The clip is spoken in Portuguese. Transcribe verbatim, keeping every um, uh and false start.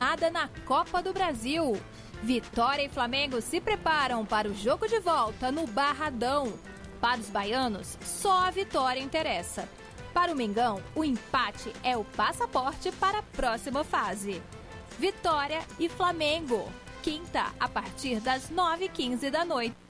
jornada na Copa do Brasil. Vitória e Flamengo se preparam para o jogo de volta no Barradão. Para os baianos, só a vitória interessa. Para o Mengão, o empate é o passaporte para a próxima fase. Vitória e Flamengo, quinta, a partir das nove e quinze da noite.